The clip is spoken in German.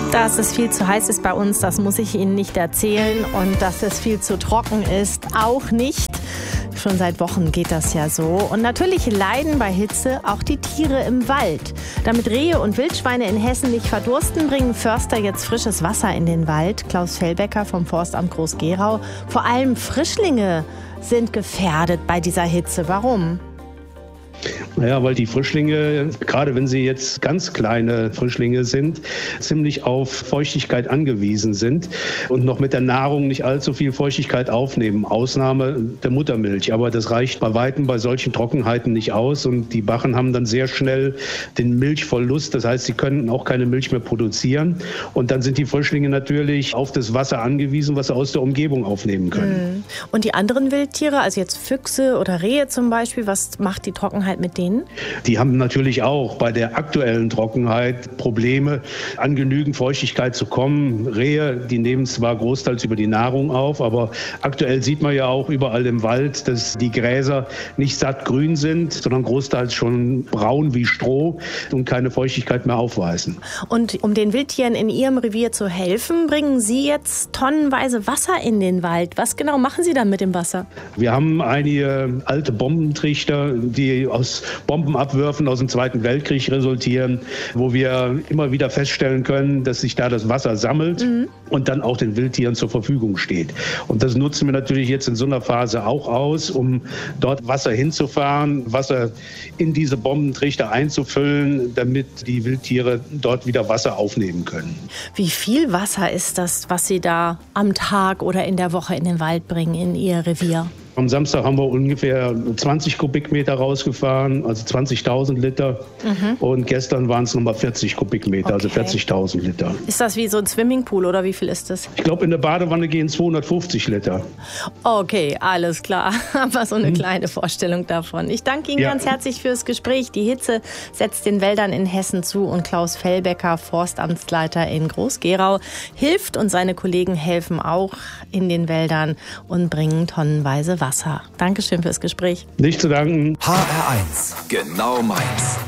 Dass es viel zu heiß ist bei uns, das muss ich Ihnen nicht erzählen. Und dass es viel zu trocken ist, auch nicht. Schon seit Wochen geht das ja so. Und natürlich leiden bei Hitze auch die Tiere im Wald. Damit Rehe und Wildschweine in Hessen nicht verdursten, bringen Förster jetzt frisches Wasser in den Wald. Klaus Fellbecker vom Forstamt Groß-Gerau. Vor allem Frischlinge sind gefährdet bei dieser Hitze. Warum? Naja, weil die Frischlinge, gerade wenn sie jetzt ganz kleine Frischlinge sind, ziemlich auf Feuchtigkeit angewiesen sind und noch mit der Nahrung nicht allzu viel Feuchtigkeit aufnehmen. Ausnahme der Muttermilch. Aber das reicht bei Weitem bei solchen Trockenheiten nicht aus. Und die Bachen haben dann sehr schnell den Milchverlust. Das heißt, sie können auch keine Milch mehr produzieren. Und dann sind die Frischlinge natürlich auf das Wasser angewiesen, was sie aus der Umgebung aufnehmen können. Und die anderen Wildtiere, also jetzt Füchse oder Rehe zum Beispiel, was macht die Trockenheit mit denen? Die haben natürlich auch bei der aktuellen Trockenheit Probleme, an genügend Feuchtigkeit zu kommen. Rehe, die nehmen zwar großteils über die Nahrung auf, aber aktuell sieht man ja auch überall im Wald, dass die Gräser nicht sattgrün sind, sondern großteils schon braun wie Stroh und keine Feuchtigkeit mehr aufweisen. Und um den Wildtieren in Ihrem Revier zu helfen, bringen Sie jetzt tonnenweise Wasser in den Wald. Was genau machen Sie dann mit dem Wasser? Wir haben einige alte Bombentrichter, die aus Bombenabwürfen aus dem Zweiten Weltkrieg resultieren, wo wir immer wieder feststellen können, dass sich da das Wasser sammelt und dann auch den Wildtieren zur Verfügung steht. Und das nutzen wir natürlich jetzt in so einer Phase auch aus, um dort Wasser hinzufahren, Wasser in diese Bombentrichter einzufüllen, damit die Wildtiere dort wieder Wasser aufnehmen können. Wie viel Wasser ist das, was Sie da am Tag oder in der Woche in den Wald bringen, in Ihr Revier? Am Samstag haben wir ungefähr 20 Kubikmeter rausgefahren, also 20.000 Liter. Und gestern waren es nochmal 40 Kubikmeter, also 40.000 Liter. Ist das wie so ein Swimmingpool oder wie viel ist das? Ich glaube, in der Badewanne gehen 250 Liter. Okay, alles klar. Aber so eine kleine Vorstellung davon. Ich danke Ihnen ganz herzlich fürs Gespräch. Die Hitze setzt den Wäldern in Hessen zu und Klaus Fellbecker, Forstamtsleiter in Groß-Gerau, hilft und seine Kollegen helfen auch in den Wäldern und bringen tonnenweise Wasser. Dankeschön fürs Gespräch. Nicht zu danken. HR1, genau meins.